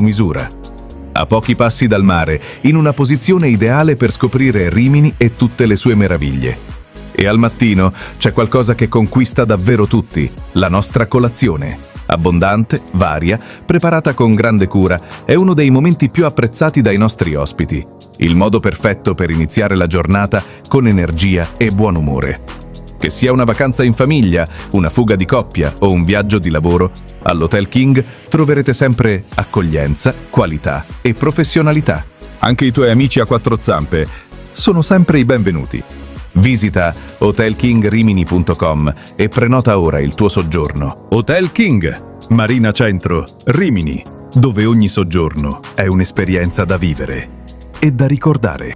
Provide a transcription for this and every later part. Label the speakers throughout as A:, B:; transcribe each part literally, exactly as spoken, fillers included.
A: misura. A pochi passi dal mare, in una posizione ideale per scoprire Rimini e tutte le sue meraviglie. E al mattino c'è qualcosa che conquista davvero tutti, la nostra colazione. Abbondante, varia, preparata con grande cura, è uno dei momenti più apprezzati dai nostri ospiti. Il modo perfetto per iniziare la giornata con energia e buon umore. Che sia una vacanza in famiglia, una fuga di coppia o un viaggio di lavoro, all'Hotel King troverete sempre accoglienza, qualità e professionalità.
B: Anche i tuoi amici a quattro zampe sono sempre i benvenuti.
A: Visita hotel king rimini punto com e prenota ora il tuo soggiorno.
B: Hotel King, Marina Centro, Rimini, dove ogni soggiorno è un'esperienza da vivere e da ricordare.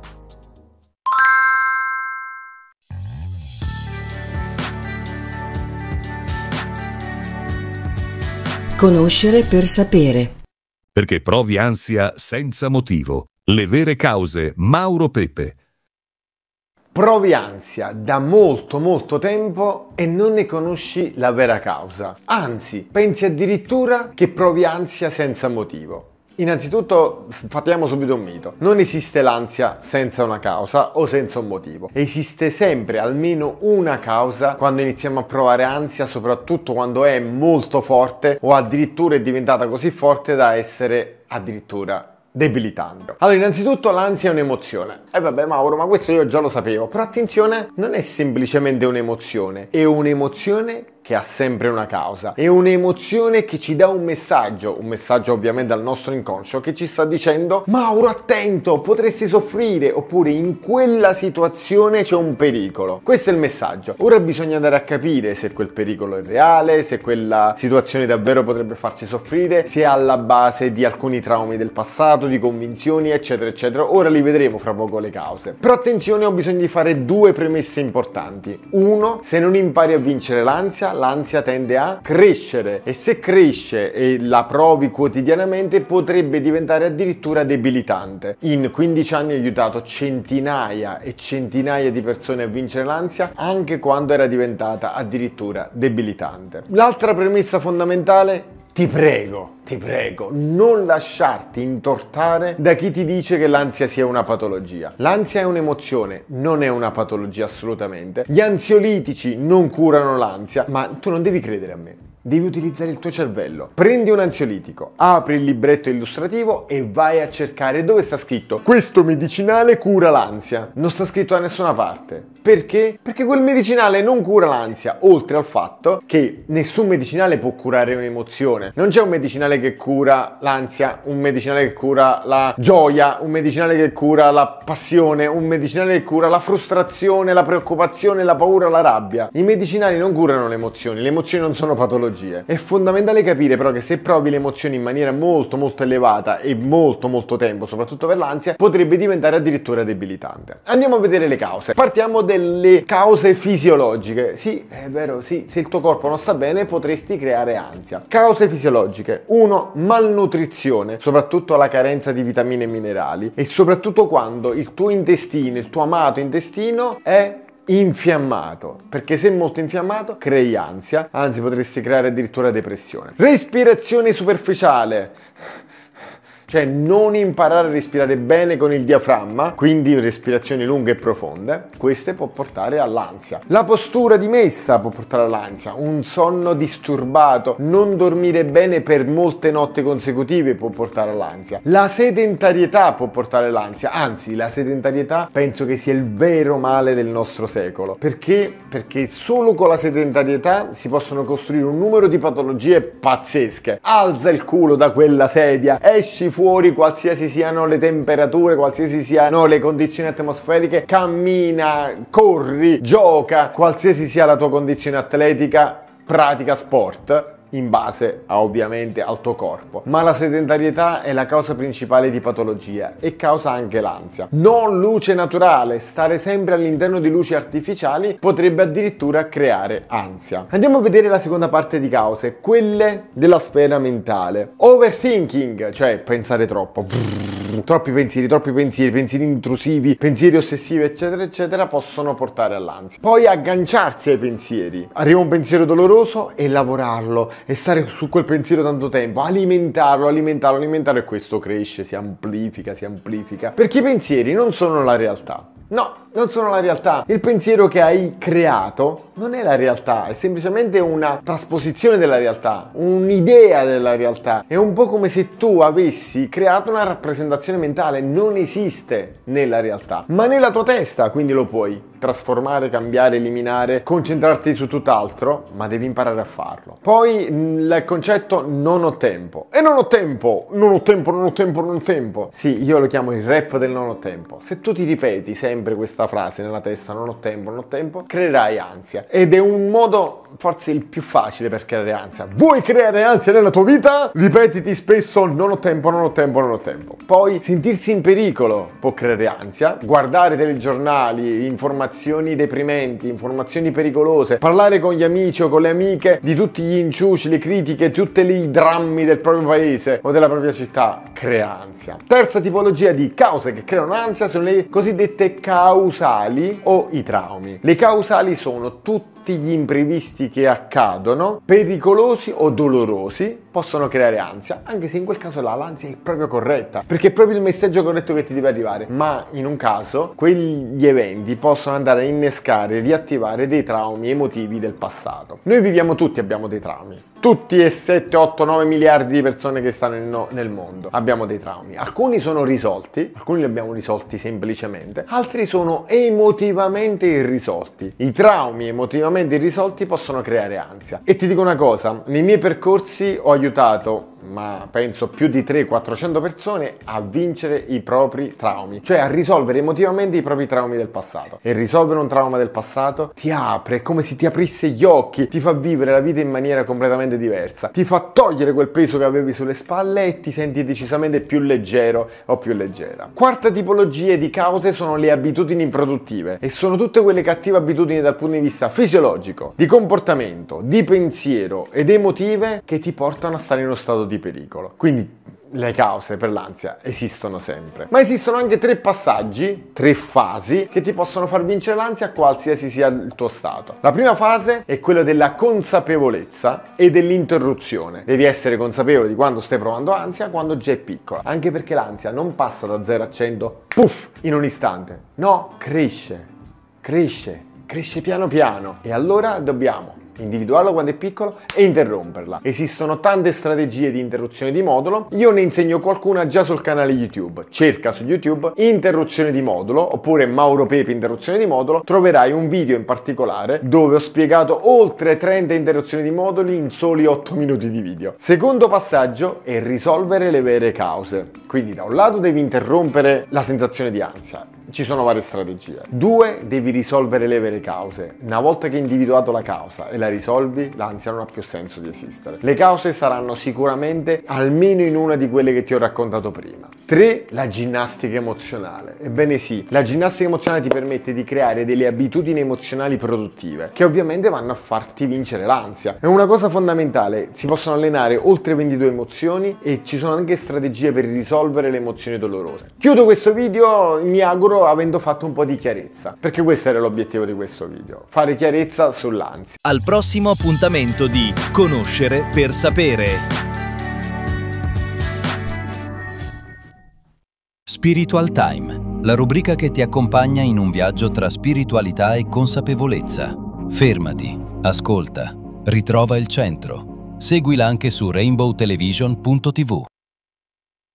C: Conoscere per sapere.
D: Perché provi ansia senza motivo. Le vere cause. Mauro Pepe.
E: Provi ansia da molto molto tempo e non ne conosci la vera causa. Anzi, pensi addirittura che provi ansia senza motivo. Innanzitutto sfatiamo subito un mito. Non esiste l'ansia senza una causa o senza un motivo. Esiste sempre almeno una causa quando iniziamo a provare ansia, soprattutto quando è molto forte o addirittura è diventata così forte da essere addirittura debilitante. Allora, innanzitutto l'ansia è un'emozione. E eh vabbè Mauro, ma questo io già lo sapevo. Però attenzione, non è semplicemente un'emozione, è un'emozione che ha sempre una causa. È un'emozione che ci dà un messaggio, un messaggio ovviamente al nostro inconscio che ci sta dicendo: Mauro, attento, potresti soffrire, oppure in quella situazione c'è un pericolo. Questo è il messaggio. Ora bisogna andare a capire se quel pericolo è reale, se quella situazione davvero potrebbe farci soffrire, se è alla base di alcuni traumi del passato, di convinzioni, eccetera eccetera. Ora li vedremo fra poco le cause. Però attenzione, ho bisogno di fare due premesse importanti. Uno, se non impari a vincere l'ansia, l'ansia tende a crescere, e se cresce e la provi quotidianamente potrebbe diventare addirittura debilitante. In quindici anni ho aiutato centinaia e centinaia di persone a vincere l'ansia anche quando era diventata addirittura debilitante. L'altra premessa fondamentale: ti prego, ti prego, non lasciarti intortare da chi ti dice che l'ansia sia una patologia. L'ansia è un'emozione, non è una patologia assolutamente. Gli ansiolitici non curano l'ansia, ma tu non devi credere a me. Devi utilizzare il tuo cervello. Prendi un ansiolitico, apri il libretto illustrativo e vai a cercare dove sta scritto: questo medicinale cura l'ansia. Non sta scritto da nessuna parte. Perché? Perché quel medicinale non cura l'ansia, oltre al fatto che nessun medicinale può curare un'emozione. Non c'è un medicinale che cura l'ansia, un medicinale che cura la gioia, un medicinale che cura la passione, un medicinale che cura la frustrazione, la preoccupazione, la paura, la rabbia. I medicinali non curano le emozioni, le emozioni non sono patologie. È fondamentale capire però che se provi le emozioni in maniera molto molto elevata e molto molto tempo, soprattutto per l'ansia, potrebbe diventare addirittura debilitante. Andiamo a vedere le cause. Partiamo delle cause fisiologiche. Sì, è vero, sì, se il tuo corpo non sta bene potresti creare ansia. Cause fisiologiche: uno, malnutrizione, soprattutto la carenza di vitamine e minerali, e soprattutto quando il tuo intestino, il tuo amato intestino è infiammato, perché se è molto infiammato crei ansia, anzi potresti creare addirittura depressione. Respirazione superficiale, cioè non imparare a respirare bene con il diaframma, quindi respirazioni lunghe e profonde, queste può portare all'ansia. La postura dimessa può portare all'ansia, un sonno disturbato, non dormire bene per molte notti consecutive può portare all'ansia. La sedentarietà può portare all'ansia, anzi la sedentarietà penso che sia il vero male del nostro secolo. Perché? Perché solo con la sedentarietà si possono costruire un numero di patologie pazzesche. Alza il culo da quella sedia, esci fuori fuori qualsiasi siano le temperature, qualsiasi siano le condizioni atmosferiche, cammina, corri, gioca, qualsiasi sia la tua condizione atletica, pratica sport in base a, ovviamente al tuo corpo. Ma la sedentarietà è la causa principale di patologia e causa anche l'ansia. Non luce naturale, stare sempre all'interno di luci artificiali potrebbe addirittura creare ansia. Andiamo a vedere la seconda parte di cause, quelle della sfera mentale. Overthinking, cioè pensare troppo. brrr, troppi pensieri, troppi pensieri, pensieri intrusivi, pensieri ossessivi, eccetera, eccetera, possono portare all'ansia. Poi agganciarsi ai pensieri. Arriva un pensiero doloroso e lavorarlo e stare su quel pensiero tanto tempo, alimentarlo, alimentarlo, alimentarlo, e questo cresce, si amplifica, si amplifica. Perché i pensieri non sono la realtà. No, non sono la realtà. Il pensiero che hai creato non è la realtà, è semplicemente una trasposizione della realtà, un'idea della realtà. È un po' come se tu avessi creato una rappresentazione mentale, non esiste nella realtà, ma nella tua testa, quindi lo puoi trasformare, cambiare, eliminare, concentrarti su tutt'altro, ma devi imparare a farlo. Poi il concetto non ho tempo. E non ho tempo, non ho tempo, non ho tempo, non ho tempo. Sì, io lo chiamo il rap del non ho tempo. Se tu ti ripeti sempre questa frase nella testa, non ho tempo, non ho tempo, creerai ansia. Ed è un modo forse il più facile per creare ansia. Vuoi creare ansia nella tua vita? Ripetiti spesso non ho tempo, non ho tempo, non ho tempo. Poi sentirsi in pericolo può creare ansia. Guardare telegiornali, informazioni deprimenti, informazioni pericolose, parlare con gli amici o con le amiche di tutti gli inciuci, le critiche, tutti i drammi del proprio paese o della propria città crea ansia. Terza tipologia di cause che creano ansia sono le cosiddette causali o i traumi. Le causali sono tutti gli imprevisti che accadono, pericolosi o dolorosi, possono creare ansia, anche se in quel caso là l'ansia è proprio corretta, perché è proprio il messaggio corretto che ti deve arrivare, ma in un caso quegli eventi possono andare a innescare, riattivare dei traumi emotivi del passato. Noi viviamo tutti, abbiamo dei traumi. Tutti e sette, otto, nove miliardi di persone che stanno nel, no, nel mondo abbiamo dei traumi. Alcuni sono risolti, alcuni li abbiamo risolti semplicemente, altri sono emotivamente irrisolti. I traumi emotivamente irrisolti possono creare ansia. E ti dico una cosa, nei miei percorsi ho aiutato, ma penso più di trecento quattrocento persone a vincere i propri traumi, cioè a risolvere emotivamente i propri traumi del passato. E risolvere un trauma del passato ti apre, è come se ti aprisse gli occhi, ti fa vivere la vita in maniera completamente diversa, ti fa togliere quel peso che avevi sulle spalle e ti senti decisamente più leggero o più leggera. Quarta tipologia di cause sono le abitudini improduttive, e sono tutte quelle cattive abitudini dal punto di vista fisiologico, di comportamento, di pensiero ed emotive che ti portano a stare in uno stato di pericolo. Quindi le cause per l'ansia esistono sempre, ma esistono anche tre passaggi, tre fasi che ti possono far vincere l'ansia qualsiasi sia il tuo stato. La prima fase è quella della consapevolezza e dell'interruzione. Devi essere consapevole di quando stai provando ansia, quando già è piccola, anche perché l'ansia non passa da zero a cento, puff, in un istante. No, cresce, cresce, cresce piano piano, e allora dobbiamo individuarlo quando è piccolo e interromperla. Esistono tante strategie di interruzione di modulo, io ne insegno qualcuna già sul canale YouTube. Cerca su YouTube interruzione di modulo oppure Mauro Pepe interruzione di modulo, troverai un video in particolare dove ho spiegato oltre trenta interruzioni di moduli in soli otto minuti di video. Secondo passaggio è risolvere le vere cause. Quindi da un lato devi interrompere la sensazione di ansia. Ci sono varie strategie. Due, devi risolvere le vere cause. Una volta che hai individuato la causa e la risolvi, l'ansia non ha più senso di esistere. Le cause saranno sicuramente almeno in una di quelle che ti ho raccontato prima. Tre, la ginnastica emozionale. Ebbene sì, la ginnastica emozionale ti permette di creare delle abitudini emozionali produttive, che ovviamente vanno a farti vincere l'ansia. È una cosa fondamentale, si possono allenare oltre ventidue emozioni e ci sono anche strategie per risolvere le emozioni dolorose. Chiudo questo video, mi auguro avendo fatto un po' di chiarezza, perché questo era l'obiettivo di questo video, fare chiarezza sull'ansia.
F: Al prossimo appuntamento di Conoscere per Sapere. Spiritual Time, la rubrica che ti accompagna in un viaggio tra spiritualità e consapevolezza. Fermati, ascolta, ritrova il centro. Seguila anche su rainbow television punto tv.